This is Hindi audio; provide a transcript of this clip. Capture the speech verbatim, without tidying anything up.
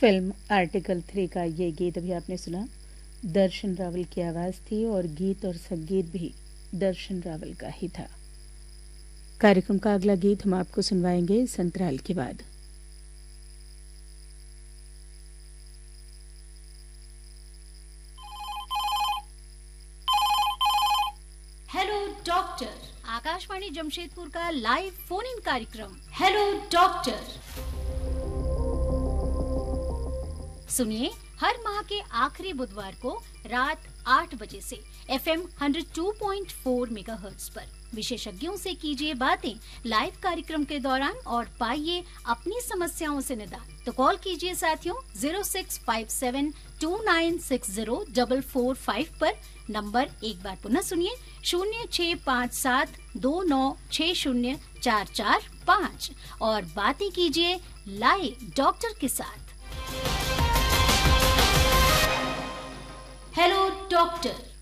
फिल्म आर्टिकल थ्री का ये गीत अभी आपने सुना, दर्शन रावल की आवाज थी और गीत और संगीत भी दर्शन रावल का ही था। कार्यक्रम का अगला गीत हम आपको सुनवाएंगे संतराल के बाद। हेलो डॉक्टर, आकाशवाणी जमशेदपुर का लाइव फोन इन कार्यक्रम हेलो डॉक्टर। सुनिए हर माह के आखिरी बुधवार को रात आठ बजे से एफएम एक सौ दो पॉइंट चार मेगाहर्ट्ज पर विशेषज्ञों से कीजिए बातें लाइव कार्यक्रम के दौरान और पाइए अपनी समस्याओं से निदान। तो कॉल कीजिए साथियों zero six five seven to nine six zero four four five पर। नंबर एक बार पुनः सुनिए, शून्य छः पाँच सात दो नौ छः शून्य चार चार पाँच और बातें कीजिए लाइव डॉक्टर के साथ। Hello doctor.